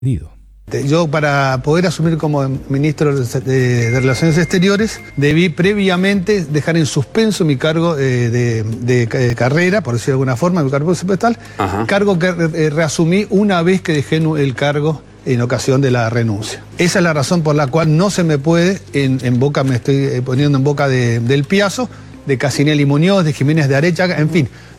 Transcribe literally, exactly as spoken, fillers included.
Yo, para poder asumir como ministro de, de, de Relaciones Exteriores, debí previamente dejar en suspenso mi cargo eh, de, de, de carrera, por decirlo de alguna forma, mi cargo presupuestal, cargo que eh, reasumí una vez que dejé el cargo en ocasión de la renuncia. Esa es la razón por la cual no se me puede, en, en boca, me estoy poniendo en boca de, del Piazzo, de Casinelli Muñoz, de Jiménez de Arechaga, en fin,